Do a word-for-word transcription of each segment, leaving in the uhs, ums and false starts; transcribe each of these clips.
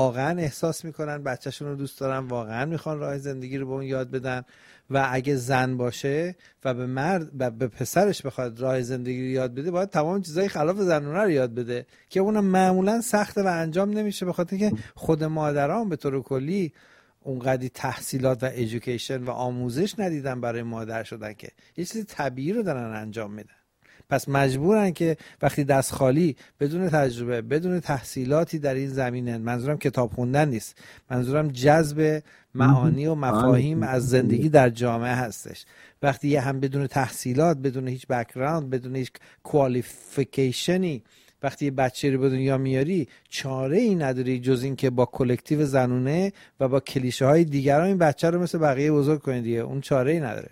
واقعا احساس میکنن بچه‌شون رو دوست دارن، واقعا میخوان راه زندگی رو به اون یاد بدن. و اگه زن باشه و به مرد و به پسرش بخواد راه زندگی رو یاد بده، باید تمام چیزای خلاف زنونه رو یاد بده که اونم معمولا سخته و انجام نمیشه، به خاطر که خود مادران به طور کلی اونقدی تحصیلات و ایژوکیشن و آموزش ندیدن برای مادر شدن که یه چیز طبیعی رو دارن انجام میدن. پس مجبورن که وقتی دست خالی، بدون تجربه، بدون تحصیلاتی در این زمینه، منظورم کتاب خوندن نیست، منظورم جذب معانی و مفاهیم از زندگی در جامعه هستش. وقتی یه هم بدون تحصیلات، بدون هیچ بک‌گراند، بدون هیچ کوالیفیکیشنی، وقتی یه بچه رو به دنیا میاری، چاره ای نداری جز این که با کلکتیو زنونه و با کلیشه های دیگران این بچه رو مثل بقیه بزرگ کنید دیگه. اون چاره ای نداره.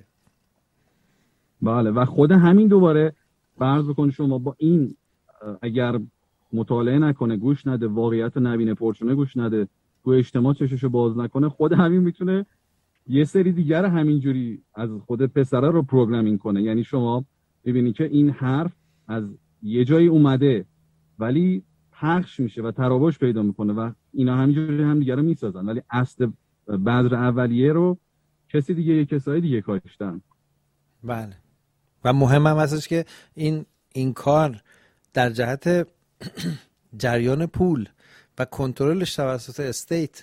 بله، و خود همین دوباره فرض بکن شما با این اگر مطالعه نکنه، گوش نده، واقعیت نبینه، پرچونه گوش نده، تو اجتماع چششو باز نکنه، خود همین میتونه یه سری دیگر همینجوری از خود پسره رو پروگرامینگ کنه. یعنی شما ببینید که این حرف از یه جایی اومده ولی پخش میشه و تراوش پیدا میکنه و اینا همینجوری هم دیگه رو میسازن، ولی اصل بذر اولیه رو کسی دیگه، یه کسای دیگه کاشتن. بله. و مهم هم هستش که این این کار در جهت جریان پول و کنترلش توسط استیت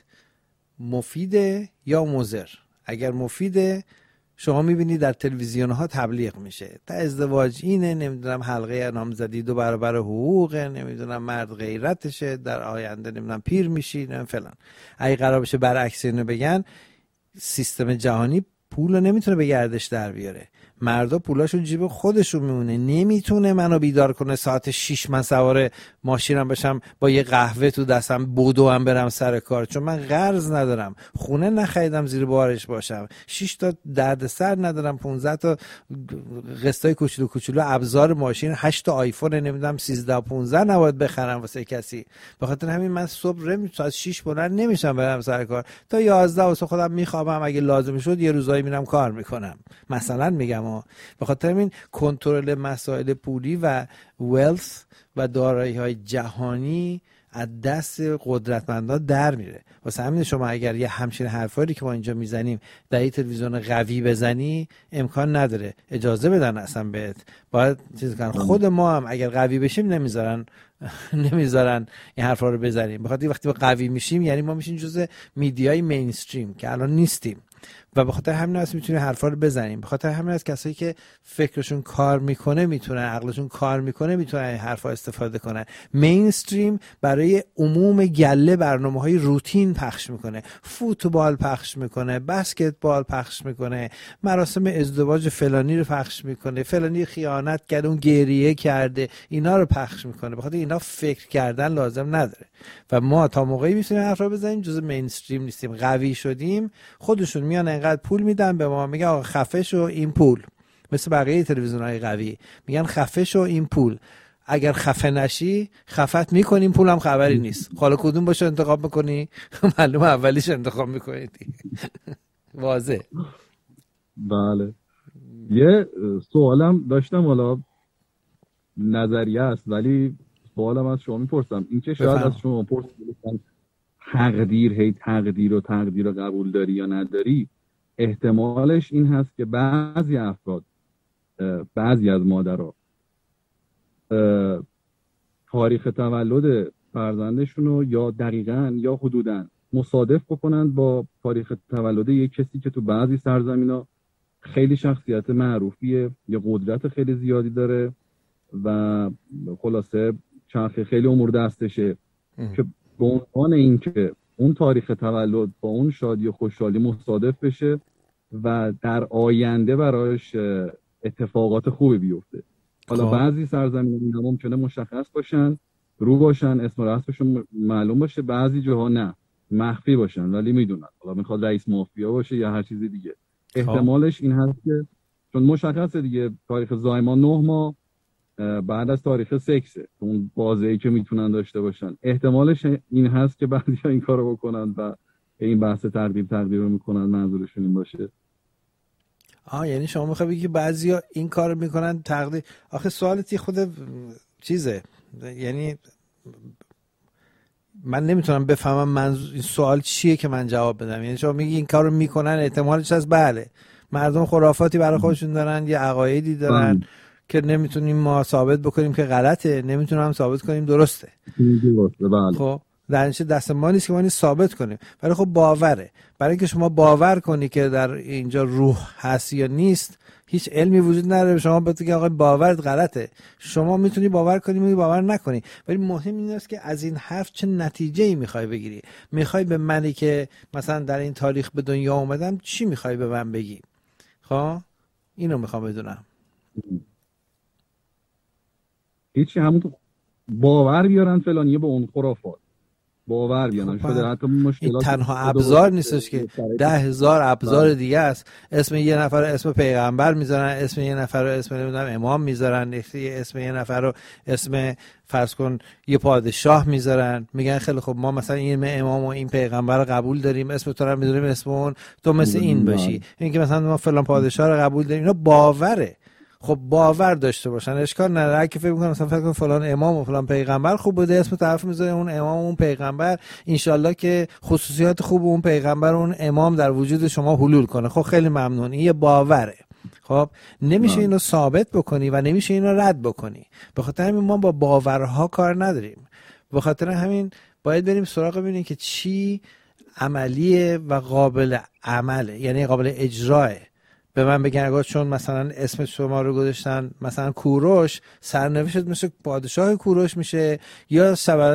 مفیده یا مضر. اگر مفیده، شما میبینید در تلویزیون ها تبلیغ میشه تا ازدواج اینه، نمیدونم حلقه نامزدی دو برابر حقوقه، نمیدونم مرد غیرتشه، در آینده نمیدونم پیر میشی، نمیدونم فلان. اگه قرار بشه برعکس اینو بگن، سیستم جهانی پول رو نمیتونه به گردش در بیاره. مردا پولاشون جیب خودشون میمونه. نمیتونه منو بیدار کنه ساعت شیش من سوار ماشینم بشم با یه قهوه تو دستم بدو هم برم سر کار، چون من قرض ندارم، خونه نخریدم زیر بارش باشم، شش تا دردسر ندارم، پانزده تا قسطای کوچولو کوچولو ابزار ماشین، هشت تا آیفون نمیدونم سیزده پانزده نباید بخرم واسه کسی. به خاطر همین من صبح رم ساعت شش بلند نمیشم برم سر کار، تا یازده واسه خودم میخوابم، اگه لازم شد یه روزایی میرم کار میکنم، مثلا میگم. به خاطر همین کنترل مسائل پولی و ویلث و دارایی های جهانی از دست قدرتمندان در میره. واسه همین شما اگر یه همچین حرفایی که ما اینجا میزنیم در یه تلویزیون قوی بزنی، امکان نداره اجازه بدن اصلا بهت، باید چیز کنن. خود ما هم اگر قوی بشیم نمیذارن نمیذارن این حرفا رو بزنیم. بخاطر وقتی قوی میشیم یعنی ما میشیم جزء میدیای مینستریم که الان نیستیم، و به خاطر همین هست میتونیم حرفا رو بزنیم. به خاطر همین هست کسایی که فکرشون کار میکنه میتونن، عقلشون کار میکنه میتونن این حرفا استفاده کنن. مینستریم برای عموم گله برنامه‌های روتین پخش میکنه، فوتبال پخش میکنه، بسکتبال پخش میکنه، مراسم ازدواج فلانی رو پخش میکنه، فلانی خیانت کرده اون گریه کرده، اینا رو پخش میکنه. به خاطر اینا فکر کردن لازم نداره و ما تا موقعی میتونیم حرفا بزنیم جز مینستریم نیستیم. قوی شدیم خودشون میان انقدر پول میدن به ما، میگن آقا خفه شو این پول، مثل بقیه تلویزیون‌های قوی میگن خفه شو این پول، اگر خفه نشی خفت میکنیم، پولم خبری نیست. حالا کدوم باشه انتخاب میکنی؟ معلوم اولیش انتخاب میکنی. واضح. بله. یه سوالم داشتم، حالا نظریه است ولی سوالم از شما میپرسم، این که شاید بفهم. از شما پرسیدم تقدیر، هی تقدیر و تقدیر رو قبول داری یا نداری، احتمالش این هست که بعضی افراد، بعضی از مادرها تاریخ تولد فرزندشون رو یا دقیقاً یا حدوداً مصادف بکنند با تاریخ تولد یک کسی که تو بعضی سرزمینا خیلی شخصیت معروفیه یا قدرت خیلی زیادی داره و خلاصه چرخه خیلی امور دستشه، که به عنوان این که اون تاریخ تولد با اون شادی و خوشحالی مصادف بشه و در آینده برایش اتفاقات خوبی بیفته. حالا بعضی سرزمین اینا ممکنه مشخص باشن، رو باشن، اسم و رسمشون معلوم باشه، بعضی جاها نه، مخفی باشن ولی میدونن، حالا میخواد رئیس مافیا باشه یا هر چیز دیگه. احتمالش این هست که چون مشخصه دیگه تاریخ زایمان نه ماه بعد از تاریخ سکسه، اون بازه‌ای که میتونن داشته باشن، احتمالش این هست که بعضیا این کارو بکنن و این بحث تقدیر تقدیر رو میکنن، منظورشون این باشه. آه یعنی شما میخوای بگی که بعضیا این کارو میکنن تقدیر؟ آخه سوالتی خود چیزه، یعنی من نمیتونم بفهمم منظور این سوال چیه که من جواب بدم. یعنی شما میگی این کارو میکنن، احتمالش هست بله مردم خرافاتی برای خودشون دارن، یه عقایدی دارن ام. که نمیتونیم ما ثابت بکنیم که غلطه، نمیتونیم هم ثابت کنیم درسته. بله. خب در اینچه دست ما نیست که ما این ثابت کنیم، ولی خب باوره. برای اینکه شما باور کنی که در اینجا روح هست یا نیست، هیچ علمی وجود نداره شما بگید آقا باورت غلطه. شما میتونی باور کنی، میتونی باور نکنی، ولی مهم این است که از این حرف چه نتیجه‌ای میخوای بگیری. میخوای به منی که مثلا در این تاریخ به دنیا اومدم چی میخوای به من بگی؟ خب اینو میخوام بدونم. هیچی، همون تو باور بیارن فلانیه به اون خرافات باور بیانن خب شده. حتی مشکلات تنها ابزار نیستش که ده هزار ابزار دیگه است. اسم یه نفر رو اسم پیغمبر میذارن، اسم یه نفر رو اسم نمیدونم امام میذارن، اسم یه نفر رو اسم فرض کن یه پادشاه میذارن، میگن خیلی خب ما مثلا این امام و این پیغمبر رو قبول داریم، اسم تو رو میذاریم اسم اون، تو مثل این باشی. اینکه مثلا ما فلان پادشاه رو قبول داریم، اینا باوره. خب باور داشته باشن، اشکال نداره. که فکر می‌کنن مثلا فکر کن فلان امام و فلان پیغمبر خوب بوده، اسم طرف میذاره اون امام و اون پیغمبر، انشالله که خصوصیات خوب اون پیغمبر و اون امام در وجود شما حلول کنه. خب خیلی ممنون، این یه باوره. خب نمیشه اینو ثابت بکنی و نمیشه اینو رد بکنی. به خاطر همین ما با باورها کار نداریم. به خاطر همین باید بریم سراغ ببینیم که چی عملیه و قابل عمله، یعنی قابل اجراه. به من بگن اگه چون مثلا اسم شما رو گذاشتن مثلا کوروش، سرنوشت مثل پادشاه کوروش میشه، یا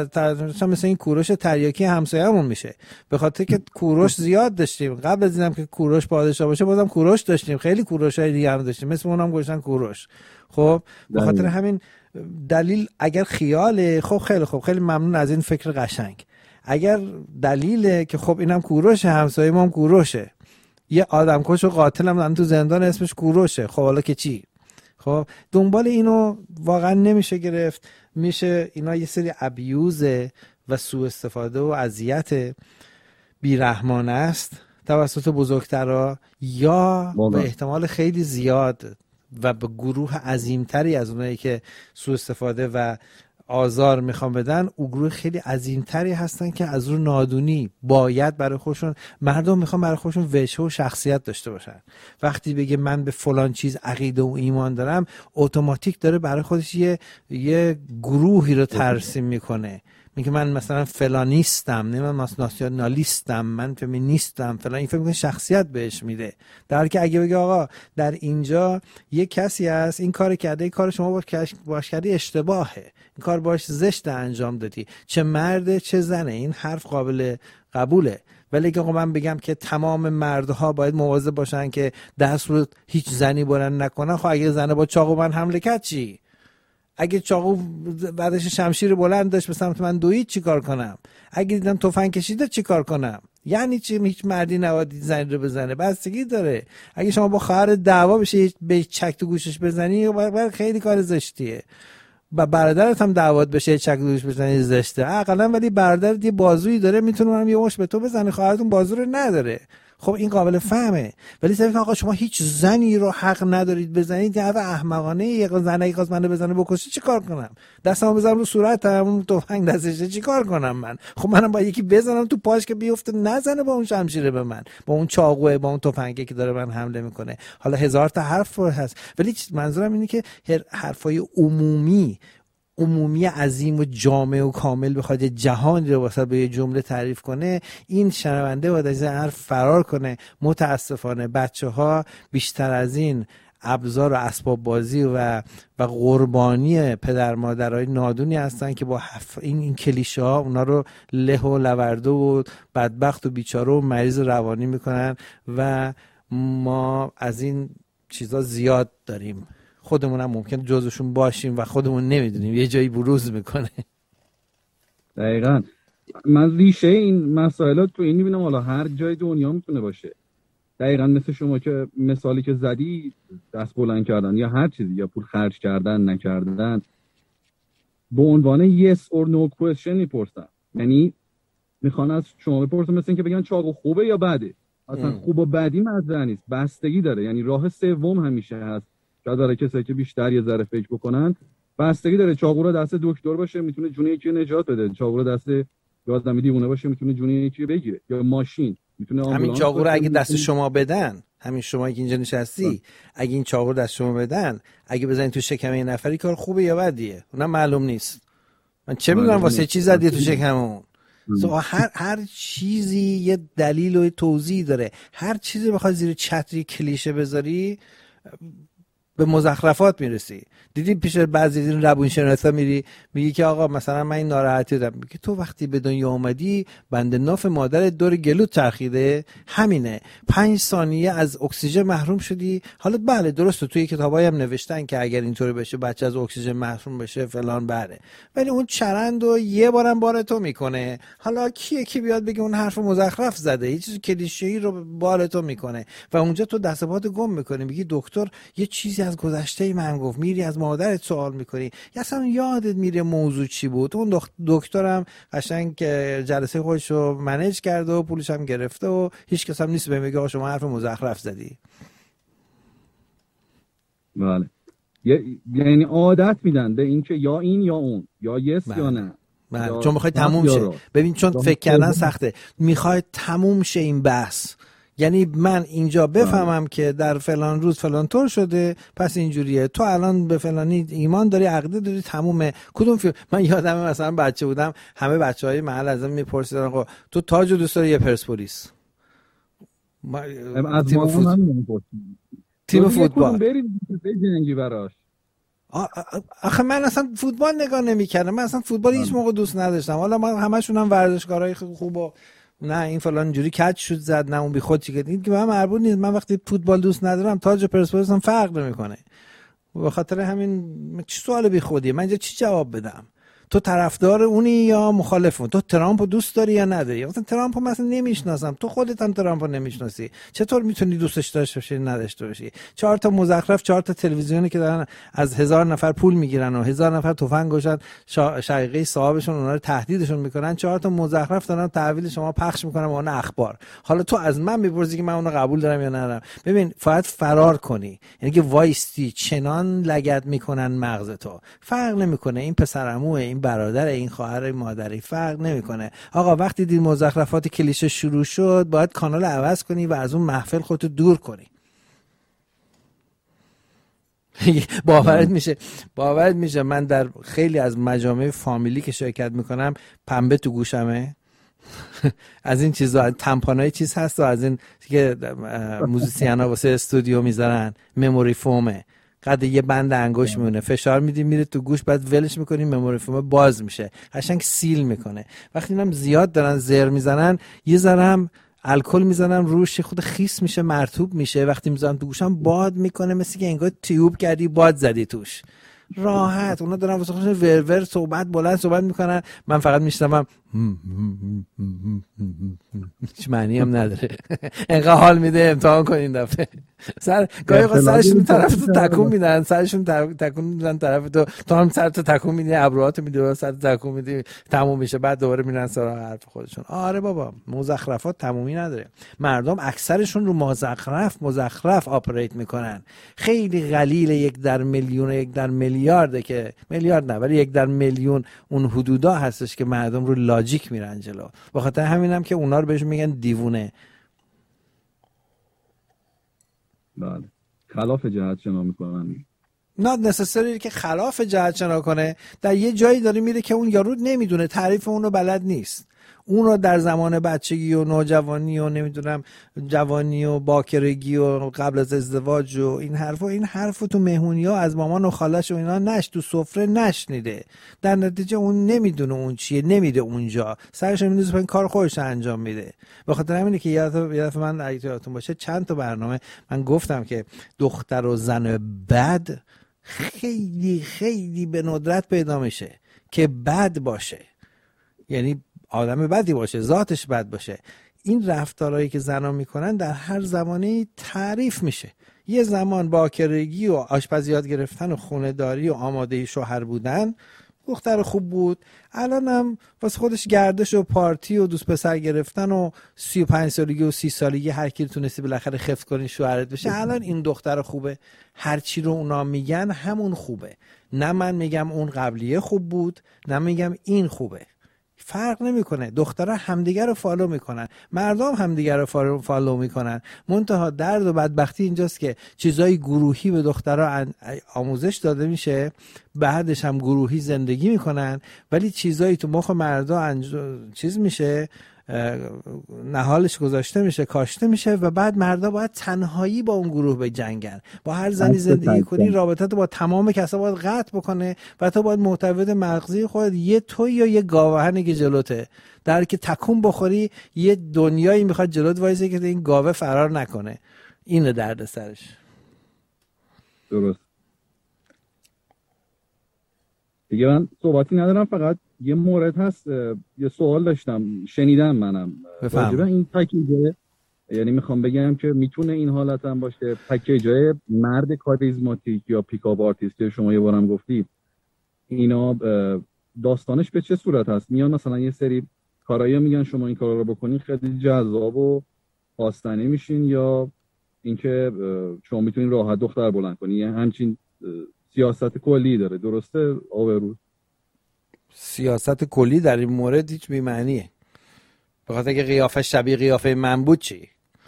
سبب مثل این کوروش تریاکی همسایه‌مون میشه. به خاطر که کوروش زیاد داشتیم قبل از اینم که کوروش پادشاه باشه، بازم کوروش داشتیم، خیلی کوروشای دیگه هم داشتیم مثل اونم گذاشتن کوروش. خب به خاطر همین دلیل اگر خیاله، خب خیلی خوب، خیلی ممنون از این فکر قشنگ. اگر دلیله که خب اینم کوروش، همسایه ما هم کوروشه، یه آدمکش و قاتل هم دارن تو زندان اسمش کوروشه، خب حالا که چی؟ خب دنبال اینو واقعا نمیشه گرفت. میشه اینا یه سری ابیوزه و سوء استفاده و اذیت بیرحمانه است توسط بزرگترها، یا به احتمال خیلی زیاد و به گروه عظیمتری از اونایی که سوء استفاده و آزار میخوان بدن، او گروه خیلی عظیمتری هستن که از رو نادونی باید برای خودشون، مردم میخوان برای خودشون وجه و شخصیت داشته باشن. وقتی بگه من به فلان چیز عقیده و ایمان دارم، اتوماتیک داره برای خودش یه یه گروهی رو ترسیم میکنه. میگه من مثلا فلانیستم، نه من ناسیونالیستم، من فمینیستم فلان. این فکر میکنه شخصیت بهش میده، در حالی که اگه بگه آقا در اینجا یه کسی هست این کار کرده، این کار شما باش کردی اشتباهه، این کار باش زشت انجام دادی، چه مرده چه زنه، این حرف قابل قبوله. ولی اگه من بگم که تمام مردها باید مواظب باشن که دست رو هیچ زنی بلند نکنن، خب اگه زنه با چاقو من حمله کرد چی؟ اگه چاقو بعدش شمشیر بلند داشت به سمت من دوید چی کار کنم؟ اگه دیدم تفنگ کشیده چی کار کنم؟ یعنی چی هیچ مردی نباید زنی رو بزنه؟ بستگی داره. اگه شما با خواهر دعوا بشه به چک تو گوشش بزنی، خیلی کار زشتیه. با برادرت هم دعوت بشه چک تو گوشش بزنی زشته حداقل، ولی برادرت یه بازویی داره میتونه هم یه مش به تو بزنه، خواهرتون بازو رو نداره. خب این قابل فهمه. ولی صرف آقا شما هیچ زنی رو حق ندارید بزنید، یه احمقانه. یه زنی اگه خواست منو بزنه بکشه چیکار کنم؟ دستمو بزنم رو صورتم، اون تفنگ دستشه چیکار کنم من؟ خب منم با یکی بزنم تو پاش که بیفته نزنه با اون شمشیره به من، با اون چاقوه، با اون تفنگی که داره من حمله میکنه. حالا هزار تا حرف هست، ولی منظورم اینه که حرفای عمومی عمومی عظیم و جامع و کامل بخواد جهانی رو واسه به یه جمله تعریف کنه، این شنونده باید از این حرف فرار کنه. متاسفانه بچه ها بیشتر از این ابزار و اسباب بازی و و قربانی پدر مادرای نادونی هستن که با حف... این این کلیشه ها اونا رو له و لورده و بدبخت و بیچاره و مریض روانی میکنن و ما از این چیزا زیاد داریم. خودمون هم ممکنه جزوشون باشیم و خودمون نمیدونیم، یه جایی بروز میکنه. دقیقاً. من ریشه این مسائلات تو این میبینم، حالا هر جای دنیا میتونه باشه. دقیقاً مثل شما که مثالی که زدی، دست بلند کردن یا هر چیزی، یا پول خرج کردن نکردن، به عنوان yes or no question میپرسن. یعنی میخوان از شما بپرسن مثل این که بگن چاقو خوبه یا بده. اصلا خوب و بدی مطرح نیست، بستگی داره. یعنی راه سوم همیشه هست. شاید برای کسایی که بیشتر یه ذره فکر بکنن، بستگی داره. چاقو رو دست دکتر باشه میتونه جون یکی نجات بده، چاقو رو دست یا آدم دیوونه باشه میتونه جون یکی بگیره، یا ماشین میتونه آمبولانس. همین چاقو رو اگه دست شما بدن، همین شما که اینجا نشستی، اگه این چاقو رو دست شما بدن، اگه بزنید تو شکم یه نفری، کار خوبه یا بدیه اونم معلوم نیست. من چه میدونم واسه چی زدی تو شکمون. هر هر چیزی یه دلیل و توضیح داره. هر چیزی بخواد زیر چتری کلیشه بذاری به مزخرفات میرسی. دیدی پیش بعضی این روانشناسا میری میگی که آقا مثلا من این ناراحتی دارم، میگه تو وقتی به دنیا اومدی بند ناف مادرت دور گلوت چرخیده، همینه، پنج ثانیه از اکسیژن محروم شدی. حالا بله درسته توی کتابایی هم نوشتن که اگر اینطوری بشه بچه از اکسیژن محروم بشه فلان، بله، ولی اون چرندو یه بارم بار تو میکنه. حالا کیه کی بیاد بگه اون حرف مزخرف زده، یه چیز کلیشه‌ای رو بار تو میکنه و اونجا تو دست پات گم میکنی، میگی دکتر یه چیزی از گذشته من گفت، میری از مادرت سوال میکنی، یا اصلا یادت میره موضوع چی بود. اون دکترم قشنگ جلسه خودش رو منیج کرده و پولش هم گرفته و هیچ کس هم نیست بهم بگه شما حرف مزخرف زدی. بله، یعنی عادت میدن به این که یا این یا اون، یا یس بله. یا نه. بله. چون میخوای تموم شه. ببین چون فکر کردن سخته، میخوای تموم شه این بحث. یعنی من اینجا بفهمم که در فلان روز فلان طور شده، پس اینجوریه، تو الان به فلانی ایمان داری، عقیده داری، تمومه. کدوم فیلم؟ من یادمه مثلا بچه بودم همه بچهای محل ازم میپرسیدن آقا تو تاج دوست داری یا پرسپولیس؟ از تیم فوتبال تیم فوتبال برید جنگی براش. آخه من اصلا فوتبال نگاه نمی‌کردم، من اصلا فوتبال هیچ موقع دوست نداشتم. حالا من همشون هم ورزشکارای خوب و نه این فلان اینجوری کج شد زد، نه اون بی خود چی که این که من مربوط نیست. من وقتی فوتبال دوست ندارم تاج پرسپولیس هم فرق نمیکنه. به خاطر همین چی سوال بی خودیه؟ من اینجا چی جواب بدم؟ تو طرفدار اونی یا مخالف اون؟ تو ترامپو دوست داری یا نداری؟ مثلا ترامپو مثلا نمیشناسم، تو خودت هم ترامپو نمیشناسی، چطور میتونی دوستش داشته باشی نداشته باشی؟ چهار تا مزخرف، چهار تا تلویزیونی که دارن از هزار نفر پول میگیرن و هزار نفر تفنگ گوشن شقیقه صاحبشون اونا رو تهدیدشون میکنن، چهار تا مزخرف دارن تحویل شما پخش میکنن با اون اخبار. حالا تو از من میپرسی که من اونو قبول دارم یا ندارم؟ ببین فقط فرار کنی، یعنی که وایستی چنان لگد میکنن مغز تو، فرق نمیکنه این پسرعموه، این برادر، این خواهر، این مادری، فرق نمیکنه. آقا وقتی دید مزخرفات کلیشه شروع شد باید کانال عوض کنی و از اون محفل خودتو دور کنی. باورت میشه باورت میشه من در خیلی از مجامع فامیلی که شرکت میکنم پنبه تو گوشمه از این چیزا، تمپانای چیز هست و از این که موزیسینا واسه استودیو میذارن، مموری فومه، قد یه بند انگشت میونه، فشار میدی میره تو گوش، بعد ولش میکنی مموری فوم باز میشه، قشنگ سیل میکنه. وقتی اینم زیاد دارن زر میزنن یه ذره هم الکل میزنم روش، خود خیس میشه، مرطوب میشه، وقتی میذارم تو گوشم باد میکنه، مثل که انگار تیوب کردی باد زدی توش. راحت اونا دارن واسه خودشون ور ور صحبت بلند صحبت میکنن، من فقط میشنوم هیچ معنی هم نداره. انقدر حال میده امتحان کنین دفعه. سر گاهی وقت سرشون طرف تو تکون میدن، سرشون تکون میدن طرف تو، تو هم سر تو تکون میدی، ابروهاتو میدی، سر تو تکون میدی، تموم میشه، بعد دوباره میرن سراغ حرف خودشون. آره بابا مزخرفات تمومی نداره. مردم اکثرشون رو مزخرف مزخرف آپریت میکنن. خیلی قلیل یک در میلیون، یک در میلیارده که میلیارد نه ولی یک در میلیون اون حدودا هستش که مردم رو لاجیک میرن جلو. به خاطر همینم که اونا رو بهش میگن دیوونه. بله، خلاف جهت شنا میکنن. not necessarily که خلاف جهت شنا کنه، در یه جایی داره میره که اون یارو نمیدونه، تعریف اون رو بلد نیست. اون رو در زمان بچگی و نوجوانی و نمیدونم جوانی و باکرگی و قبل از ازدواج و این حرفا این حرفو تو مهمونی‌ها از مامان و خالش و اینا نش تو سفره نشنیده، در نتیجه اون نمیدونه اون چیه، نمیده اونجا، سرش میندازه این کار خودش انجام میده. به خاطر همینه که یه دفعه من اگه یادتون باشه چند تا برنامه من گفتم که دختر و زن بد خیلی خیلی به ندرت پیدا میشه که بد باشه، یعنی آدم بدی باشه، ذاتش بد باشه. این رفتارهایی که زنان میکنن در هر زمانی تعریف میشه. یه زمان باکرگی و آشپزی یاد گرفتن و خونه‌داری و آماده شوهر بودن دختر خوب بود، الان هم واسه خودش گردش و پارتی و دوست پسر گرفتن و سی و پنج سالگی و سی سالگی هر کی تونستی بالاخره خفت کنی شوهرت بشه، الان این دختر خوبه. هر چی رو اونا میگن همون خوبه. نه من میگم اون قبلیه خوب بود، نه میگم این خوبه. فرق نمیکنه. دخترها همدیگر رو فالو میکنن، مردم همدیگر رو فالو میکنن. منتها درد و بدبختی اینجاست که چیزای گروهی به دخترها آموزش داده میشه، بعدش هم گروهی زندگی میکنن، ولی چیزایی تو مخ مردا انج... چیز میشه، نهالش گذاشته میشه، کاشته میشه و بعد مردا باید تنهایی با اون گروه بجنگن. با هر زنی زندگی کنی رابطه تو با تمام کسا باید قطع بکنه و تو باید معتقد مغزی خودت یه توی یا یه گاوهنی که جلوته، در که تکون بخوری یه دنیایی میخواد جلوت وایسه که این گاوه فرار نکنه. اینه درد سرش. درست. دیگه من صحبتی ندارم، فقط یه مورد هست، یه سوال داشتم شنیدم منم راجبه این پکیجه، یعنی میخوام بگم که میتونه این حالت هم باشه، پکیجای مرد کاریزماتیک یا پیکاپ آرتیست که شما یه بارم گفتی، اینا داستانش به چه صورت هست؟ میان مثلا یه سری کارایی میگن شما این کارا رو بکنین خیلی جذاب و خواستنی میشین، یا اینکه شما میتونین راحت دختر بلند کنین، یه همچین سیاست کلی داره. درسته آبرو؟ سیاست کلی در این مورد هیچ بی‌معنیه. بخاطر اینکه قیافه شبیه قیافه من بود چی؟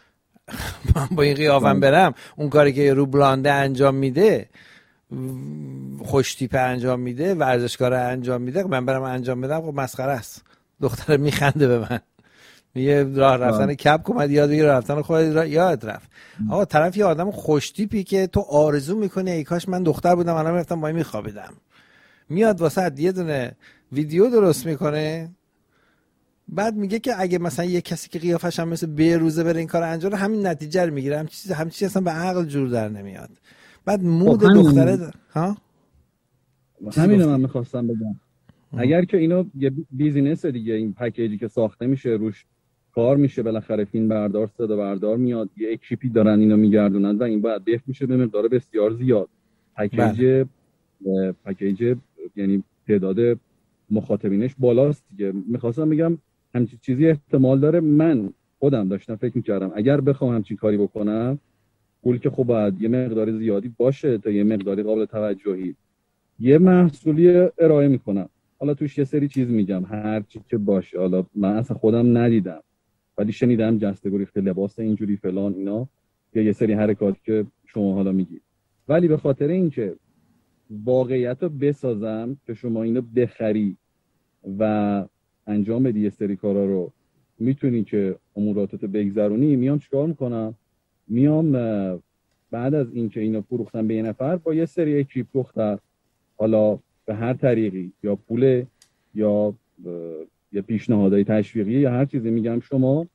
من با این قیافم برم اون کاری که رو بلانده انجام میده، خوش تیپه انجام میده، ورزشکار انجام میده، من برم انجام بدم، خب مسخره است. دختر میخنده به من، یه راه رفتن کپ کمد یاد بگیر، راه رفتن خودت را یاد رفت. آقا طرف یه آدم خوش تیپی که تو آرزو میکنی ای کاش من دختر بودم الان میرفتم با این میخوابیدم، میاد واسه یه دونه ویدیو درست میکنه، بعد میگه که اگه مثلا یه کسی که قیافش هم مثل بیروزه بره این کار انجام، همین نتیجه رو میگیره. همین چیز همین چیز اصلا به عقل جور در نمیاد. بعد مود دختره ده. ها همین من میخواستم بگم، اگر که اینو یه بیزینس دیگه، این پکیجی که ساخته میشه روش کار میشه، بالاخره فیلم بردار صدا بردار میاد، یه اکیپی دارن اینو میگردونن و این باید بیف میشه به مقدار بسیار زیاد. پکیج پکیج یعنی تعداد مخاطبینش بالاست دیگه. میخواستم بگم همچین چیزی احتمال داره. من خودم داشتم فکر میکردم اگر بخوام همچین کاری بکنم، پول که خب باید یه مقدار زیادی باشه تا یه مقداری قابل توجهی، یه محصولی ارائه میکنم، حالا توش یه سری چیز میگم هر چی که باشه، حالا من اصلا خودم ندیدم ولی شنیدم جسته گریخته لباس اینجوری فلان اینا، یا یه سری حرکاتی که شما حالا میگید، ولی به خاطر اینکه واقعیت رو بسازم که شما اینو بخری و انجام بدی، یه سری کارا رو میتونی که اموراتت بگذرونی، میام چیکار میکنم؟ میام بعد از اینکه اینو فروختم به یه نفر با یه سری اکیپ دختر، حالا به هر طریقی، یا پول یا یا پیشنهادهای تشویقی یا هر چیزی، میگم شما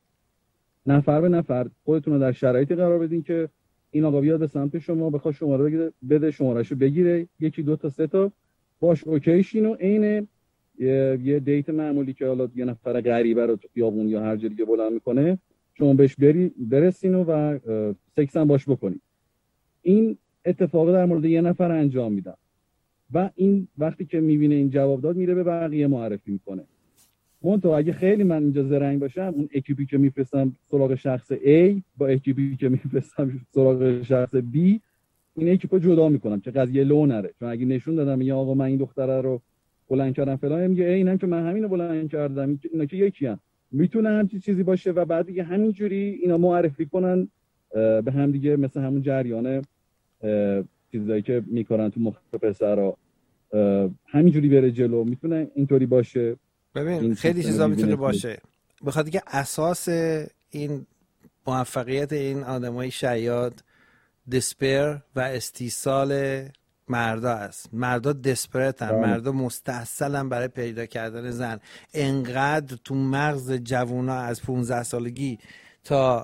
نفر به نفر خودتون رو در شرایطی قرار بدین که این آقا بیاد به سمت شما، بخواد شماره بگیره، بده شمارهشو بگیره، یکی دو تا سه تا باش اوکیشین و عین یه, یه دیت معمولی که حالا یه نفر غریبه رو تو خیابون یا هر جای دیگه بلند میکنه، شما بهش بری برسین و سکس هم باش بکنید. این اتفاق در مورد یه نفر انجام میدم و این وقتی که میبینه این جواب داد، میره به بقیه معرفی میکنه. منتها اگه خیلی من اینجا زرنگ باشم، اون اکیپی که میفرستم سراغ شخص A با اکیپی که میفرستم سراغ شخص B، این اکیپو جدا میکنم که قضیه لو نره. چون اگه نشون دادم یا آقا من این دختره رو بلند کردم فلان، میگه ای اینم که من همینو بلند کردم، اینا که یکی هم میتونه همچین چیزی باشه و بعد دیگه همینجوری اینا معرفی کنن به هم دیگه، مثل همون جریان چیزایی که میکنن تو مخ پسرا، همینجوری بره جلو. میتونه اینطوری باشه. ببین خیلی چیزا میتونه باشه، بخاطر که اساس این موفقیت این آدمای شیاد دسپر و استیصال مردا است. مردا دسپرتن، مردا مستحصلن برای پیدا کردن زن. انقدر تو مغز جوونا از پونزده سالگی تا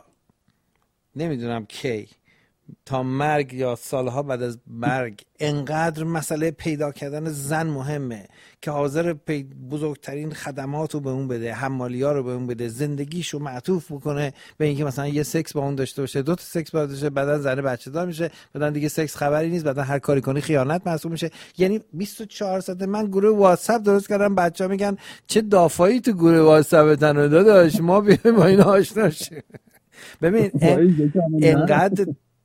نمیدونم کی، تا مرگ یا سالها بعد از مرگ، انقدر مسئله پیدا کردن زن مهمه که حاضر پی... بزرگترین خدمات رو به اون بده، حمالی‌ها رو به اون بده، زندگیشو معطوف بکنه به اینکه مثلا یه سکس با اون داشته باشه، دو تا سکس با داشته، بعدن زن بچه دار میشه، بعدن دیگه سکس خبری نیست، بعدن هر کاری کنی خیانت محسوب میشه. یعنی بیست و چهار ساعت من گروه واتساپ درست کردم، بچه‌ها میگن چه دافایی تو گروه واتساپتن داداش، ما بیایم با اینا آشنا شیم. ببین انقدر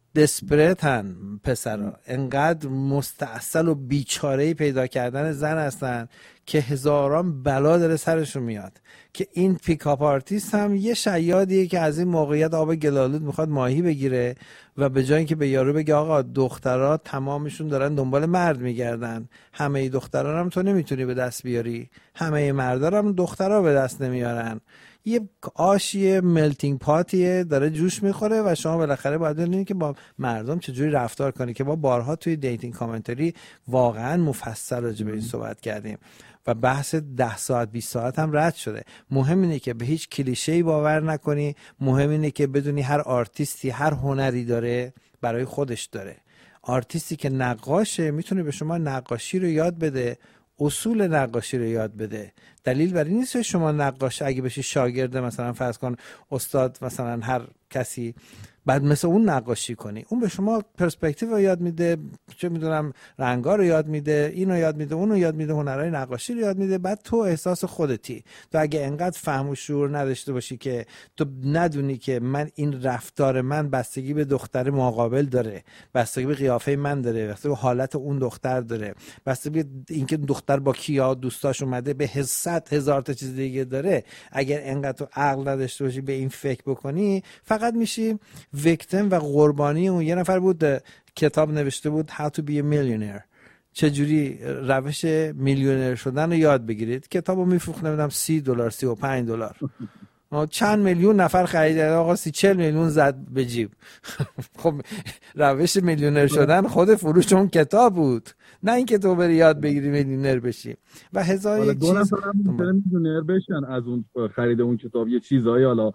دسپریتن پسرا، انقدر مستعسل و بیچاره‌ای پیدا کردن زن هستن که هزاران بلا داره سرشون میاد. که این پیکاپ آرتیست هم یه شیادیه که از این موقعیت آب گلالود میخواد ماهی بگیره و به جای اینکه به یارو بگه آقا دخترها تمامشون دارن دنبال مرد میگردن، همه دخترها هم تو نمیتونی به دست بیاری، همه مردا هم دخترها به دست نمیارن، یه آشیه ملتینگ پاتیه داره جوش میخوره و شما بالاخره باید بدونید که با مردم چجوری رفتار کنی. که ما بارها توی دیتینگ کامنتری واقعا مفصل راجع به این صحبت کردیم و بحث ده ساعت بیست ساعت هم رد شده. مهم اینه که به هیچ کلیشه‌ای باور نکنی، مهم اینه که بدونی هر آرتیستی هر هنری داره برای خودش داره. آرتیستی که نقاشه میتونه به شما نقاشی رو یاد بده، اصول نقاشی رو یاد بده. دلیل بر این نیست که شما نقاش اگه بشی شاگرد مثلا فرض کن استاد مثلا هر کسی بعد مثل اون نقاشی کنی. اون به شما پرسپکتیو رو یاد میده، چه میدونم رنگا رو یاد میده، اینو یاد میده، اونو یاد میده، هنرهای نقاشی رو یاد میده. بعد تو احساس خودتی. تو اگه انقدر فهم و شعور نداشته باشی که تو ندونی که من این رفتار من بستگی به دختر مقابل داره، بستگی به قیافه من داره، بستگی به حالت اون دختر داره، بستگی به اینکه دختر با کیا دوستاش اومده، به صد هزار تا چیز دیگه داره. اگر انقدر تو عقل نداشته باشی به این فکر بکنی، فقط میشی ویکتیم و قربانی. اون یه نفر بود کتاب نوشته بود How to be a millionaire، چجوری روش میلیونر شدن رو یاد بگیرید. کتابو میفروخت نمیدونم سی دلار سی و پنج دلار چند میلیون نفر خریدن. آقا سی چل میلیون زد به جیب. خب روش میلیونر شدن خود فروش اون کتاب بود، نه اینکه تو بری یاد بگیری میلیونر بشی. و هزار یک چیز میلیونر بشن از اون خرید اون کتاب. یه چیزایی حالا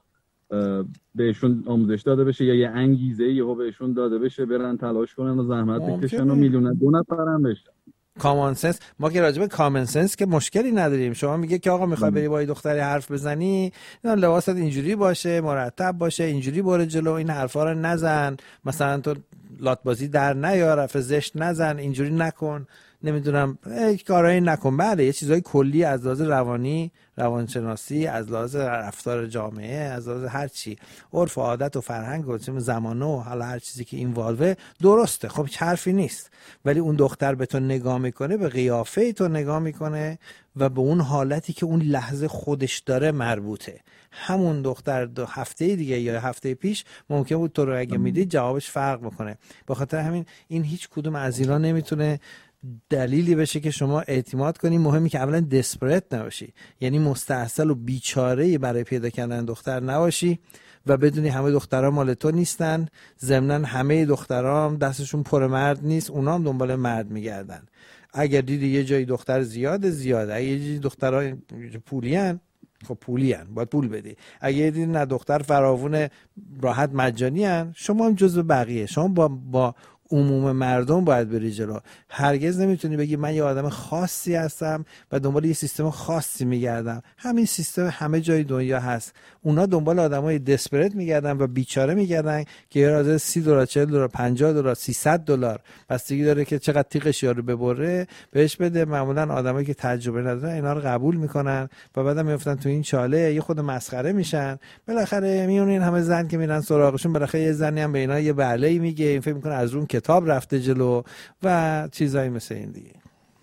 بهشون آموزش داده بشه یا یه انگیزه یهو بهشون داده بشه برن تلاش کنن و زحمت بکشن و میلیونر دو نفر هم بشن. کامن سنس. ما که راجع به کامن سنس که مشکلی نداریم. شما میگه که آقا میخوای بری با یه دختری حرف بزنی، لباست اینجوری باشه، مرتب باشه، اینجوری برو جلو، این حرفا رو نزن، مثلا تو لاتبازی در نیار، حرف زشت نزن، اینجوری نکن، نمیدونم کارایی نکن. بله یه چیزای کلی از لحاظ روانی، روانشناسی، از لحاظ رفتار جامعه، از لحاظ هر چی، عرف و عادت و فرهنگ و زمانه و حالا هر چیزی که این والوه درسته. خب حرفی نیست. ولی اون دختر به تو نگاه میکنه، به قیافه تو نگاه میکنه و به اون حالتی که اون لحظه خودش داره مربوطه. همون دختر دو هفته دیگه یا هفته پیش ممکن بود تو رو اگه میدید جوابش فرق بکنه. به خاطر همین این هیچ کدوم از اینا نمیتونه دلیلی بشه که شما اعتماد کنی. مهمی که اولا دسپریت نباشی، یعنی مستعسل و بیچاره‌ای برای پیدا کردن دختر نباشی و بدونی همه دخترها مال تو نیستن. ضمناً همه دخترها هم دستشون پر مرد نیست، اونا هم دنبال مرد میگردن. اگر دیدی یه جایی دختر زیاده زیاده، اگه یه جایی دخترها پولین، خب پولین باید پول بدی. اگه دیدی نه دختر فراوون راحت مجانی ان، شما هم جزو بقیه، شما با با عموم مردم باید بری جلو. هرگز نمیتونی بگی من یه آدم خاصی هستم و دنبال یه سیستم خاصی میگردم. همین سیستم همه جای دنیا هست. اونا دنبال آدمای دسپریت میگردن و بیچاره میگردن که یه راز سی دلار، چهل دلار، پنجاه دلار، سیصد دلار، بستگی داره که چقدر تیغش یارو ببره بهش بده. معمولا آدمایی که تجربه ندارن اینا رو قبول میکنن و بعدم میافتن تو این چاله، یه خود مسخره میشن. بالاخره میونین همه زن که میرن سراغشون، بالاخره یه زنی هم به اینا یه بله‌ای میگه، این فکر میکنه از اون کتاب رفته جلو و چیزایی مثل این دیگه.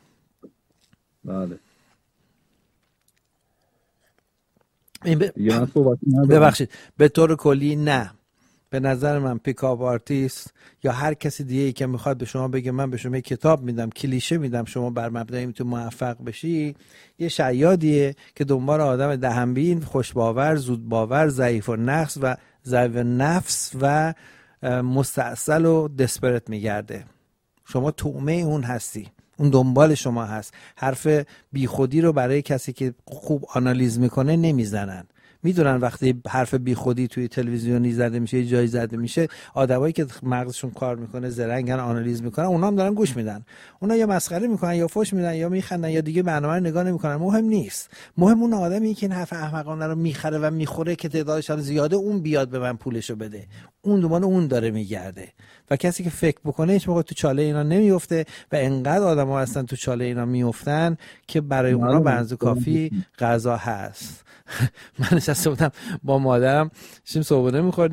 بله. این ب... ببخشید به طور کلی نه، به نظر من پیکاپ آرتیست یا هر کسی دیگه ای که میخواد به شما بگه من به شما کتاب میدم، کلیشه میدم، شما بر مبدأ میتونی موفق بشی، یه شیادیه که دنبال آدم دهنبین، خوشباور، زودباور، ضعیف و نقص و ضعیف نفس و مستعسل و دسپریت میگرده. شما طعمه اون هستی، اون دنبال شما هست. حرف بیخودی رو برای کسی که خوب آنالیز میکنه نمیزنن. میدونن وقتی حرف بیخودی توی تلویزیونی زده میشه، یه جایی زده میشه، آدمایی که مغزشون کار میکنه، زرنگن، آنالیز میکنن، اونا هم دارن گوش میدن. اونا یا مسخره میکنن یا فوش میدن یا میخندن یا دیگه برنامه رو نگاه نمیکنن. مهم نیست. مهم اون آدمی که این حرف احمقانه رو میخره و میخوره که تعدادش زیاده، اون بیاد به من پولشو بده. اون دنبال اون داره میگرده. و کسی که فکر بکنه هیچ موقع تو چاله اینا نمیفته و انقدر آدما هستن تو چاله اینا میافتن که برای اونا به اندازه کافی غذا هست. من نشسته بودم با مادرم، داشتیم صبحونه میخوردیم،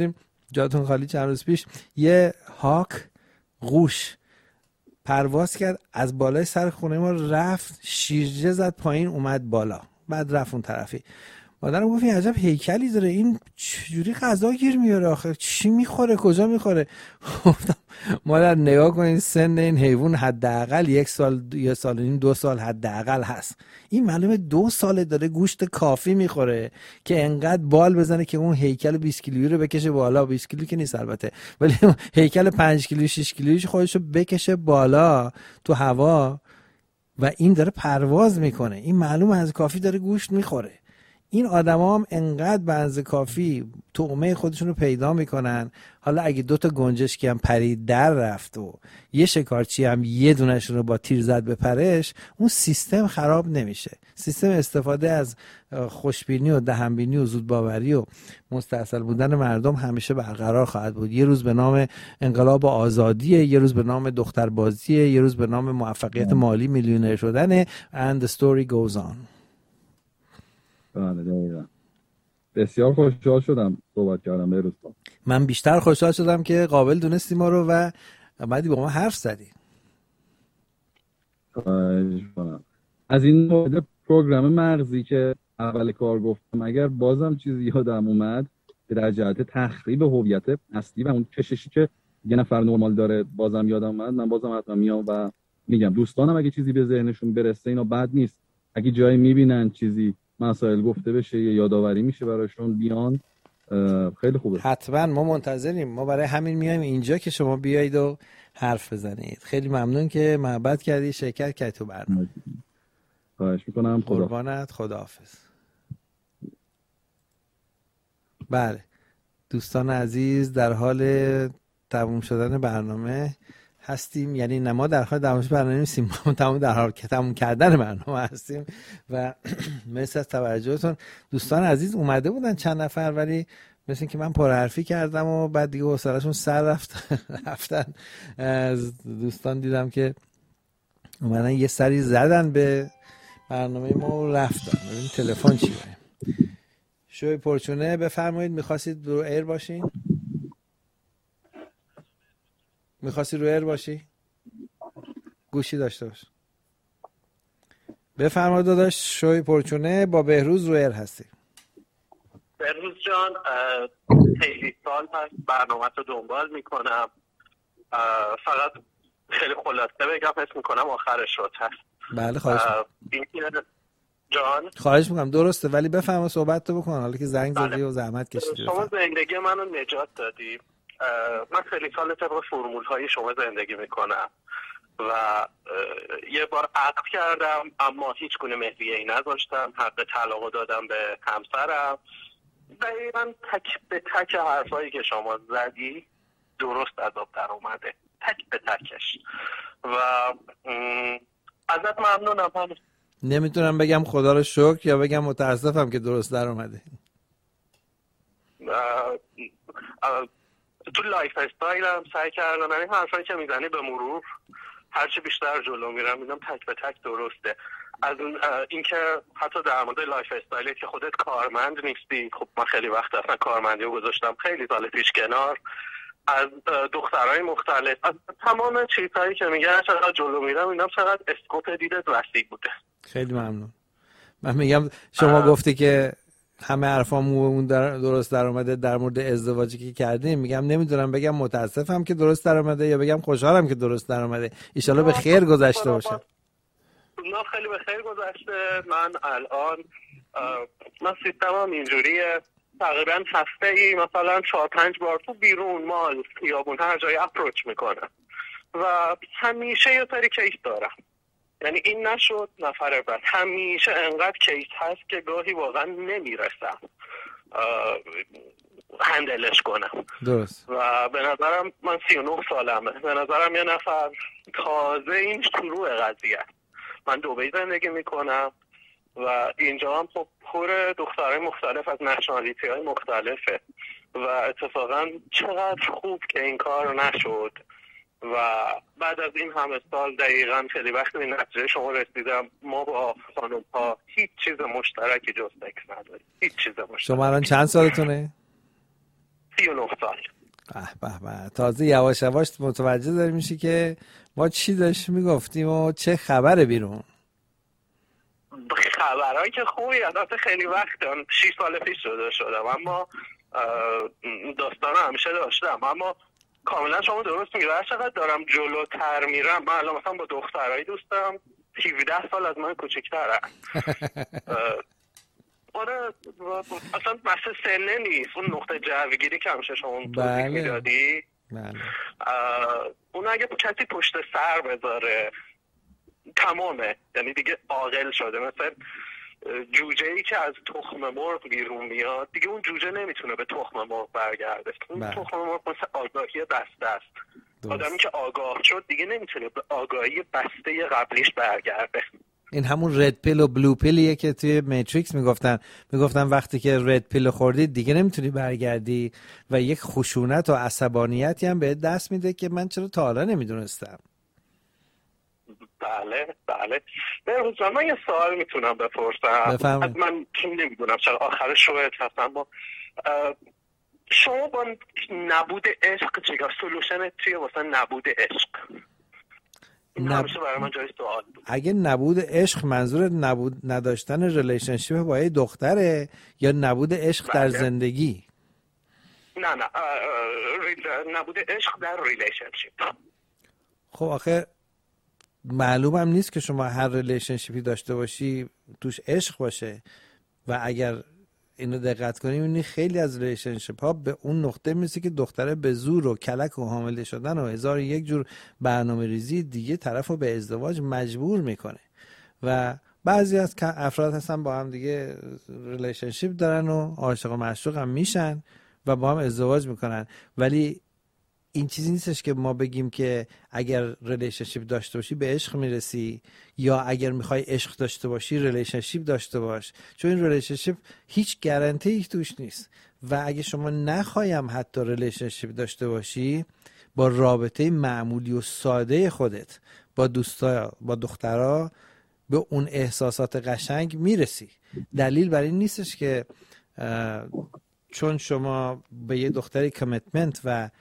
جاتون خالی چند روز پیش یه هاک قوش پرواز کرد از بالای سر خونه ما رفت شیرجه زد پایین اومد بالا بعد رفت اون طرفی. مادرم گفت این عجب هیکلی داره این چجوری غذا گیر میاره آخه چی میخوره کجا میخوره. گفتم مادر نگاه کن سن این حیوان حداقل یک سال یک سال و نیم دو سال حداقل هست. این معلومه دو ساله داره گوشت کافی میخوره که انقدر بال بزنه که اون هیکل بیست کیلویی رو بکشه بالا. بیست کیلو که نیست البته ولی هیکل پنج کیلو شش کیلویی خودش رو بکشه بالا تو هوا و این داره پرواز میکنه. این معلومه از کافی داره گوشت میخوره. این آدما هم انقدر به اندازه کافی طعمه خودشون رو پیدا میکنن. حالا اگه دوتا گنجشکی هم پرید در رفت و یه شکارچی هم یه دونشون رو با تیر زد به پرش اون سیستم خراب نمیشه. سیستم استفاده از خوشبینی و دهنبینی و زودباوری و مستعسل بودن مردم همیشه برقرار خواهد بود. یه روز به نام انقلاب آزادیه، یه روز به نام دختربازیه، یه روز به نام موفقیت مالی میلیونر شدنه and the story goes on. بله دقیقا. بسیار خوشحال شدم صحبت کردم به روزا. من بیشتر خوشحال شدم که قابل دونستی ما رو و بعدی با ما حرف زدی. از این مورد پروگرام مغزی که اول کار گفتم اگر بازم چیزی یادم اومد در جهت تخریب هویت اصلی و اون کششی که یه نفر نرمال داره بازم یادم اومد من بازم حتما میام و میگم دوستانم اگه چیزی به ذهنشون برسه اینا بد نیست. اگه جایی میبینن چیزی مسائل گفته بشه یا یادآوری میشه براشون بیان خیلی خوبه. حتما ما منتظریم. ما برای همین میایم اینجا که شما بیایید و حرف بزنید. خیلی ممنون که محبت کردی شرکت کردی تو برنامه. خواهش میکنم. خدا قربانت. خداحافظ. بله دوستان عزیز در حال تموم شدن برنامه هستیم. یعنی نه ما در حال تمام برنامه نیستیم ما تمام در حال که تمام کردن برنامه هستیم و مرسی از توجهتون. دوستان عزیز اومده بودن چند نفر ولی مثل که من پرحرفی کردم و بعد دیگه حوصله‌شون سر رفت رفتن. از دوستان دیدم که اومدن یه سری زدن به برنامه ما و رفتن. ببین تلفن چی باید شوی پرچونه بفرمایید. میخواستید رو ایر باشین؟ میخواستی رو ایر باشی؟ گوشی داشته باش. بفرمایید داداش. شوی پرچونه با بهروز رو ایر هستی. بهروز جان خیلی سال پس برنامه رو دنبال میکنم. فقط خیلی خلاصه بگم حس میکنم آخرش شد هست. بله خواهش میکنم جان. خواهش میکنم درسته ولی بفرما صحبت تو بکن حالا که زنگ زدی بله. و زحمت کشیدی. شما زندگی منو نجات دادی. من خیلی سال طبق فرمول های شما زندگی میکنم و یه بار عقد کردم اما هیچ گونه مهریه‌ای نذاشتم. حق طلاق دادم به همسرم. دقیقاً تک به تک حرفایی که شما زدی درست از آب در اومده تک به تکش و ازت ممنونم. من نمیتونم بگم خدا رو شکر یا بگم متاسفم که درست در اومده. تو لایف استایل هم سعی کردم یعنی حرفایی که میزنی به مرور هرچی بیشتر جلو میرم میدم تک به تک درسته. از اینکه حتی در مورد لایف استایل که خودت کارمند نیستی. خب من خیلی وقت اصلا کارمندی رو گذاشتم خیلی سال پیش کنار. از دخترای مختلف از تمام چیزهایی که میگن چقدر جلو میرم اینم چقدر اسکوپ دیدت وسیع بوده. خیلی ممنون. من میگم شما گفتی که همه حرفامون درست در اومده در مورد ازدواجی که کردیم. میگم نمیدونم بگم متاسفم که درست در اومده یا بگم خوشحالم که درست در اومده. ان به خیر گذشته باشه. نه خیلی به خیر گذشته. من الان من سیستمم اینجوریه تقریبا هفته ای مثلا چهار پنج بار تو بیرون مال خیابون هر جایی اپروچ میکنم و همیشه یه سری کیس دارم. یعنی این نشد نفر بعد همیشه انقدر کیس هست که گاهی واقعا نمیرسم هندلش کنم. درست. و به نظرم من سی و نه سالمه. به نظرم یه نفر تازه این شروع قضیه. من دبی زندگی میکنم و اینجا هم خب پر دخترای مختلف از نشنالیتی های مختلفه و اتفاقا چقدر خوب که این کار نشد و بعد از این همه سال دقیقاً خیلی وقت به نتیجه شما رسیدم ما با خانم ها هیچ چیز مشترکی جز سکس نداریم. هیچ چیز مشترک. شما الان چند سالتونه؟ سی و نه سال. به به به، تازه یواش یواش متوجه داری میشی که ما چی داشتیم میگفتیم و چه خبره بیرون. خبرهایی که خوبی البته خیلی وقت شیش سال پیش شده شدم، اما داستان همیشه داشتم. اما کاملا شما درست میگید، هر چقدر دارم جلوتر میرم، من الان مثلا با دخترایی دوستم هفده سال از من کوچکترن. آره اصلا بحث سنه نیست، اون نقطه جوگیری که همیشه شما توضیح میدادی اون اگه کسی پشت سر بذاره تمامه، یعنی دیگه عاقل شده. مثلا جوجه ای که از تخم مرغ بیرون میاد دیگه اون جوجه نمیتونه به تخم مرغ برگرده. اون تخم مرغ مثل آگاهی بسته است. آدمی که آگاه شد دیگه نمیتونه به آگاهی بسته قبلیش برگرده. این همون رد پیل و بلو پیلیه که توی میتریکس میگفتن میگفتن وقتی که رد پیل خوردی دیگه نمیتونی برگردی و یک خشونت و عصبانیتی هم به دست میده که من چرا تا حالا نمیدونستم. بله بله. بهروز من یه سوال میتونم بپرسم؟ بفرمایید. من چون نمیدونم چرا آخر شویت هستم با شما با نبود عشق چیکار؟ سولوشن چیه واسه نبود عشق؟ این نب... همیشه برای من جای سوال بود. اگه نبود عشق منظور نبود نداشتن ریلیشنشیپ با یه دختره یا نبود عشق بله. در زندگی؟ نه نه نبود عشق در ریلیشنشیپ. خب آخه معلومم نیست که شما هر ریلیشنشیپی داشته باشی توش عشق باشه و اگر اینو دقت کنیم اینی خیلی از ریلیشنشیپ ها به اون نقطه میرسه که دختره به زور و کلک و حامله شدن و هزار یک جور برنامه ریزی دیگه طرفو به ازدواج مجبور میکنه و بعضی از افراد هستن با هم دیگه ریلیشنشیپ دارن و عاشق و معشوق هم میشن و با هم ازدواج میکنن. ولی این چیزی نیستش که ما بگیم که اگر ریلیشنشیپ داشته باشی به عشق میرسی یا اگر میخوای عشق داشته باشی ریلیشنشیپ داشته باش، چون این ریلیشنشیپ هیچ گارانتی توش نیست و اگه شما نخوایم حتی ریلیشنشیپ داشته باشی با رابطه معمولی و ساده خودت با دوستا با دخترها به اون احساسات قشنگ میرسی. دلیل بر این نیستش که چون شما به یه دختری کمیتمنت و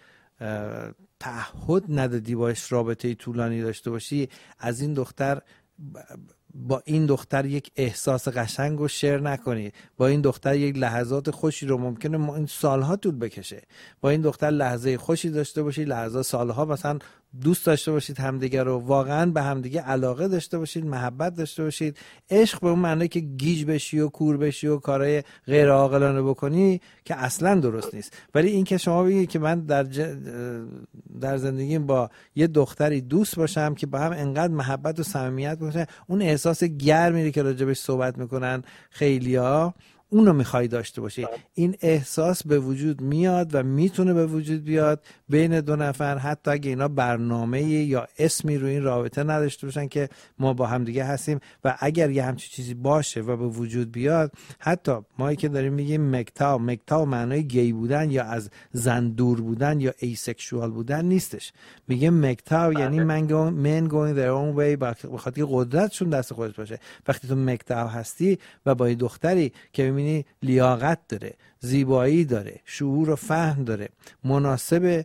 تعهد ندادی باش رابطه طولانی داشته باشی از این دختر با این دختر یک احساس قشنگ رو شیر نکنی، با این دختر یک لحظات خوشی رو ممکنه این سالها طول بکشه، با این دختر لحظه خوشی داشته باشی، لحظات سالها مثلا دوست داشته باشید همدیگه رو، واقعا به همدیگه علاقه داشته باشید، محبت داشته باشید. عشق به اون معنی که گیج بشی و کور بشی و کارهای غیر عاقلانه بکنی که اصلا درست نیست. ولی این که شما بگید که من در ج... در زندگیم با یه دختری دوست باشم که با هم انقدر محبت و صمیمیت باشه، اون احساس گرمی که راجبش صحبت میکنن خیلیا، اونو میخوای داشته باشی. این احساس به وجود میاد و میتونه به وجود بیاد بین دو نفر حتی اگه اینا برنامه یا اسمی رو این رابطه نداشته باشن که ما با هم دیگه هستیم. و اگر یه همچین چیزی باشه و به وجود بیاد، حتی مایی که داریم میگیم مکتا مکتا معنای گی بودن یا از زن دور بودن یا ایسکشوال بودن نیستش. میگه مکتا یعنی من گو من going their own way، بخاطر قدرتشون دست خودت باشه. وقتی تو مکتا هستی و با یه دختری که میبینی لیاقت داره، زیبایی داره، شعور و فهم داره، مناسب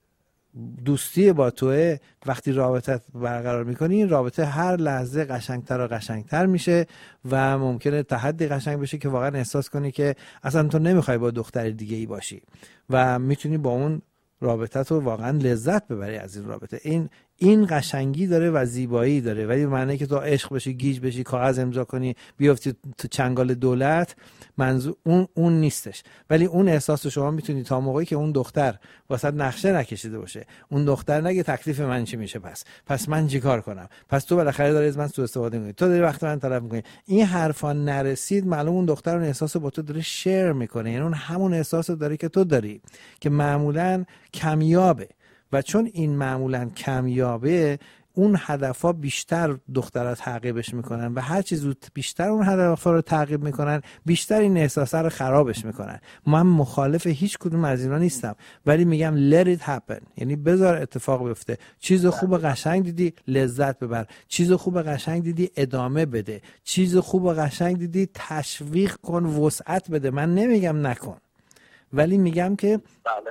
دوستی با توه، وقتی رابطه برقرار میکنی این رابطه هر لحظه قشنگتر و قشنگتر میشه و ممکنه تا حدی قشنگ بشه که واقعا احساس کنی که اصلا تو نمیخوای با دختر دیگه ای باشی و میتونی با اون رابطه تو واقعا لذت ببری از این رابطه. این این قشنگی داره و زیبایی داره، ولی معنی که تو عشق بشی، گیج بشی، کاغذ امضا کنی، بیافتی تو چنگال دولت، منظور اون اون نیستش. ولی اون احساس شما میتونی تا موقعی که اون دختر واسه نقشه نکشیده باشه، اون دختر نگه تکلیف من چی میشه، پس پس من چیکار کنم، پس تو بالاخره داری از من سوء استفاده میکنی، تو داری وقت من طلب میکنی، این حرفا نرسید، معلوم اون دختر اون احساس با تو داره شیر میکنه، یعنی اون همون احساس داره که تو داری که معمولاً کمیابه. و چون این معمولاً کمیابه، اون هدفها بیشتر دخترها تعقیبش میکنن و هر چیز زود بیشتر اون هدفها رو تعقیب میکنن، بیشتر این احساسا رو خرابش میکنن. من مخالف هیچ کدوم از اینا نیستم، ولی میگم let it happen، یعنی بذار اتفاق بیفته. چیز خوب قشنگ دیدی لذت ببر، چیز خوب قشنگ دیدی ادامه بده، چیز خوب قشنگ دیدی تشویق کن، وسعت بده. من نمیگم نکن، ولی میگم که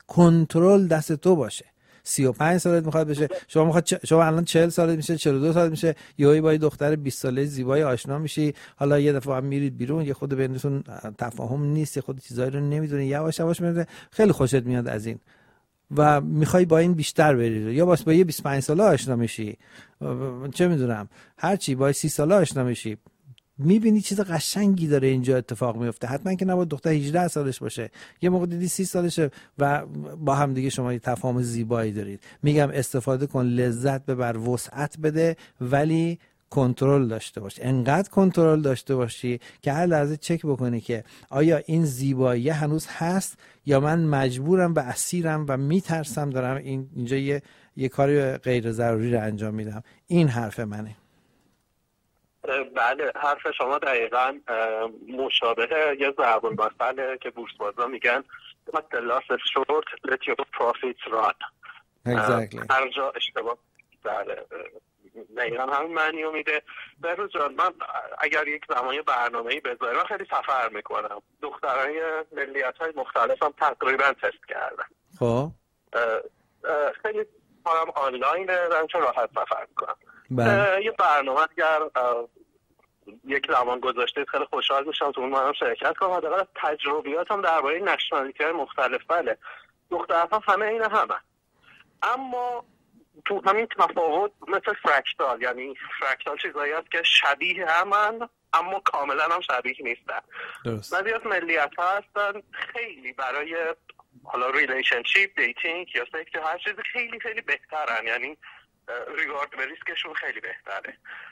کنترل دست تو باشه. سی و پنج سالت میخواد بشه، شما میخواد چ... شما الان چهل سالت میشه، چهل و دو سالت میشه، یهو با یه دختر بیست ساله زیبای آشنا میشی، حالا یه دفعه هم میرید بیرون، یه خود بینتون تفاهم نیست، یه خود چیزایی رو نمیدونی، یواش یواش میاد خیلی خوشت میاد از این و میخوای با این بیشتر بری، یا با یه بیست و پنج ساله آشنا میشی، چه میدونم هر چی، با سی ساله آشنا میشی، میبینی چیز قشنگی داره اینجا اتفاق میفته. حتما که نباید دختر هجده سالش باشه، یه موقع دیدی سی سالشه و با هم دیگه شما یه تفاهم زیبایی دارید. میگم استفاده کن، لذت ببر، وسعت بده، ولی کنترل داشته باش. انقدر کنترل داشته باشی که هر لحظه چک بکنی که آیا این زیبایی هنوز هست یا من مجبورم و اسیرم و میترسم دارم این اینجا یه یه کاری غیر ضروری رو انجام میدم. این حرف منه. بله، حرف شما دقیقاً مشابه یه ضرب المثله که بورس بازا میگن Let the losses short, let your profits run. Exactly. هر جا اشتباه بله دقیقاً همین معنی رو میده. بهروز جان، من اگر یک زمانی برنامه‌ای بذارم، من خیلی سفر میکنم، دخترای ملیت‌های مختلف هم تقریباً تست کردم. خب خیلی کارم آنلاینه، من چون راحت سفر میکنم. بله. یه برنامه اگر یک زمان گذاشته خیلی خوشحال میشم تو اون منم شرکت کنم. حداقل تجربیاتم درباره نشنالیتی‌های مختلف، بله دخترها همه این همه، اما تو همین تفاوت مثل فرکتال، یعنی فرکتال چیزایی هست که شبیه همن اما کاملا هم شبیه نیستن. درست. بعضی از ملیت ها هستن خیلی برای حالا ریلیشنشیپ، دیتینگ یا سکس یا هر چیزی خیلی خیلی بهترن، یعنی ریگارد به ریسکشون خیلی بهتره.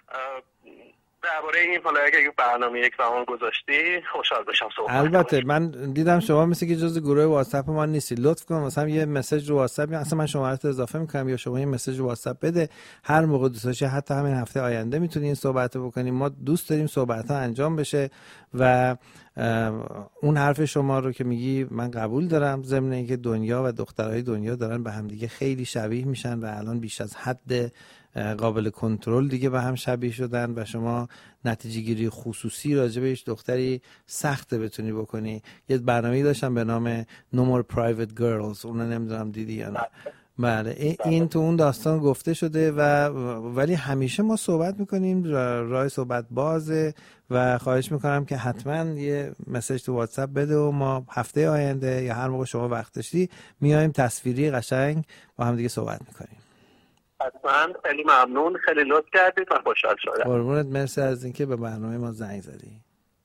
درباره این حالا اگه یک برنامه یک زمان گذاشتی خوشحال بشم صحبت. البته من دیدم شما مثل که جزء گروه واتساپ ما نیستی، لطف کن مثلا یه مسیج رو واتساپ، اصلا من شماره‌ت اضافه میکنم یا شما یه مسیج رو واتساپ بده، هر موقع دوست داشتی حتی همین هفته آینده میتونی این صحبت رو بکنیم. ما دوست داریم صحبت ها انجام بشه و اون حرف شما رو که میگی من قبول دارم، ضمن اینکه دنیا و دخترای دنیا دارن به هم دیگه خیلی شبیه میشن و الان بیش از حد قابل کنترل دیگه به هم شبیه شدن و شما نتیجه گیری خصوصی راجع به هیچ دختری سخته بتونی بکنی. یه برنامه‌ای داشتم به نام No More Private Girls، اونو نمیدونم دیدی یا نه. بله این تو اون داستان گفته شده و ولی همیشه ما صحبت میکنیم، راه صحبت بازه و خواهش میکنم که حتما یه مسیج تو واتساپ بده و ما هفته آینده یا هر موقع شما وقت داشتی میایم تصویری قشنگ با هم دیگه صحبت میکنیم. حتما. خیلی ممنون، خیلی لطف کردید و خوشحال شدم. قربونت، مرسی از اینکه به برنامه ما زنگ زدی.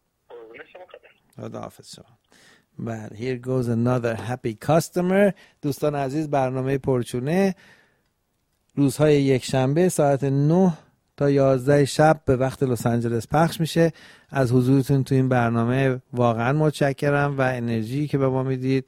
خداحافظ شما. بله here goes another happy customer. دوستان عزیز، برنامه پرچونه روزهای یک شنبه ساعت نه تا یازده شب به وقت لس آنجلس پخش میشه. از حضورتون تو این برنامه واقعا متشکرم و انرژی که به ما میدید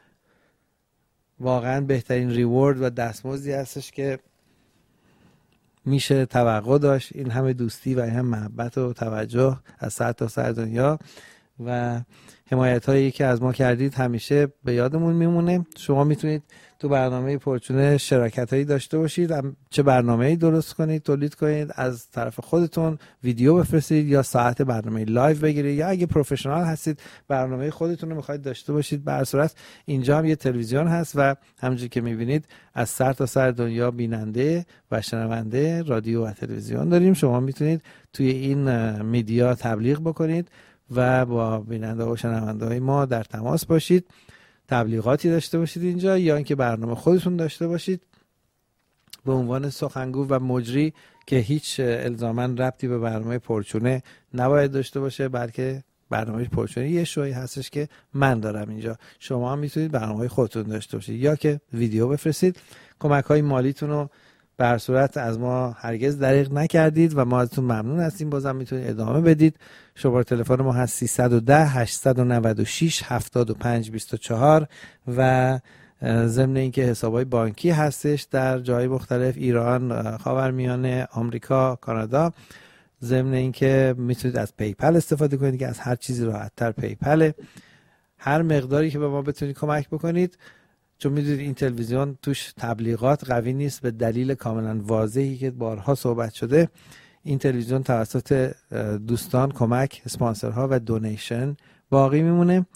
واقعا بهترین ریوارد و دستمزدی هستش که میشه توقع داشت. این همه دوستی و این هم محبت و توجه از سر تا سر دنیا و حمایت هایی که از ما کردید همیشه به یادمون میمونه. شما میتونید تو برنامه پرچونه شراکت هایی داشته باشید، چه برنامه‌ای درست کنید، تولید کنید، از طرف خودتون ویدیو بفرستید یا ساعت برنامه لایو بگیرید، یا اگه پروفشنال هستید برنامه خودتون رو میخواید داشته باشید. به هر صورت اینجا هم یه تلویزیون هست و همونجوری که میبینید از سر تا سر دنیا بیننده و شنونده رادیو و تلویزیون داریم. شما میتونید توی این میدیا تبلیغ بکنید و با بیننده و شنونده های ما در تماس باشید، تبلیغاتی داشته باشید اینجا، یا اینکه برنامه خودتون داشته باشید به عنوان سخنگو و مجری که هیچ الزاماً ربطی به برنامه پرچونه نباید داشته باشه، بلکه برنامه پرچونه یه شوی هستش که من دارم اینجا. شما هم میتونید برنامه خودتون داشته باشید یا که ویدیو بفرستید. کمک های مالیتون رو به هر صورت از ما هرگز دریغ نکردید و ما ازتون ممنون هستیم. بازم میتونید ادامه بدید. شماره تلفن ما هست سیصد و ده هشتصد و نود و شش هفتاد و پنج بیست و چهار و ضمن اینکه حسابای بانکی هستش در جای مختلف، ایران، خاورمیانه، آمریکا، کانادا. ضمن اینکه میتونید از پیپل استفاده کنید که از هر چیزی راحت‌تر پیپل. هر مقداری که به ما بتونید کمک بکنید، چون میدونید این تلویزیون توش تبلیغات قوی نیست به دلیل کاملا واضحی که بارها صحبت شده. این تلویزیون توسط دوستان، کمک، اسپانسرها و دونیشن باقی میمونه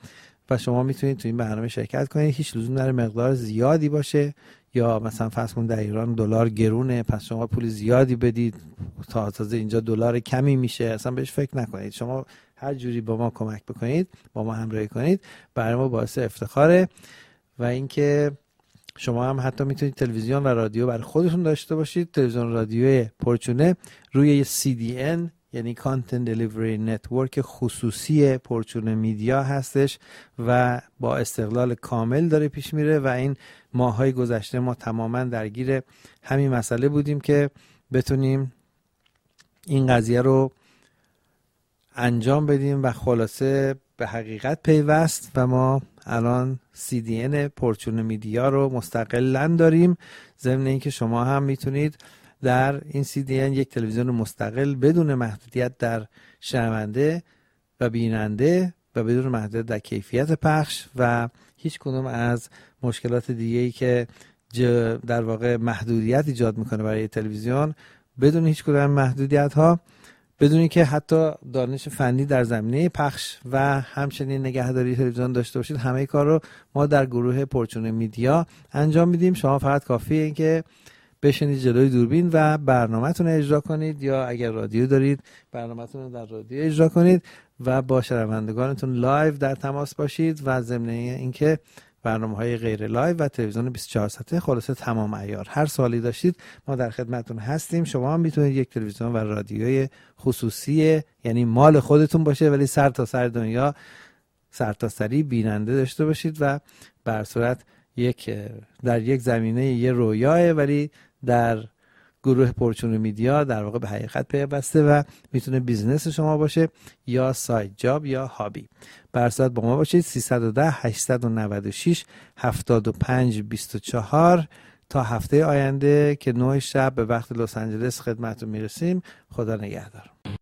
و شما میتونید تو این برنامه شرکت کنید. هیچ لزوم نداره مقدار زیادی باشه، یا مثلا فرض کن در ایران دلار گرونه پس شما پول زیادی بدید تا تازه اینجا دلار کمی میشه، اصلا بهش فکر نکنید. شما هر جوری با ما کمک بکنید، با ما همراهی کنید، برای ما باعث افتخاره. و اینکه شما هم حتی میتونید تلویزیون و رادیو برای خودتون داشته باشید. تلویزیون رادیوی پرچونه روی سی دی ان یعنی Content Delivery Network خصوصی پرچونه میدیا هستش و با استقلال کامل داره پیش میره. و این ماهای گذشته ما تماما درگیر همین مسئله بودیم که بتونیم این قضیه رو انجام بدیم و خلاصه به حقیقت پیوست. و ما الان سی دی ان پرچونه میدیا رو مستقلاً داریم، ضمن اینکه شما هم میتونید در این سی دی ان یک تلویزیون مستقل بدون محدودیت در شنونده و بیننده و بدون محدودیت در کیفیت پخش و هیچ کدوم از مشکلات دیگه‌ای که در واقع محدودیت ایجاد میکنه برای تلویزیون، بدون هیچ کدوم محدودیت ها، بدون اینکه حتی دانش فنی در زمینه پخش و همچنین نگهداری تلویزیون داشته باشید. همه کار رو ما در گروه پرچونه میدیا انجام میدیم. شما فقط کافیه اینکه بشینید جلوی دوربین و برنامه‌تون رو اجرا کنید، یا اگر رادیو دارید برنامه‌تون رو در رادیو اجرا کنید و با شنوندگانتون لایو در تماس باشید. و ضمن اینکه برنامه‌های غیر لایو و تلویزیون بیست و چهار ساعته خلاصه تمام عیار، هر سوالی داشتید ما در خدمتتون هستیم. شما هم میتونید یک تلویزیون و رادیوی خصوصی یعنی مال خودتون باشه ولی سر تا سر دنیا سر تا سری بیننده داشته باشید و بر صورت یک در یک زمینه یه رویاه، ولی در گروه پرچونه میدیا در واقع به حقیقت پیوسته و میتونه بیزنس شما باشه یا ساید جاب یا هابی. بر صورت با ما باشید. سیصد و ده هشتصد و نود و شش هفتاد و پنج بیست و چهار تا هفته آینده که نه شب به وقت لس آنجلس خدمتتون میرسیم. خدا نگهدار.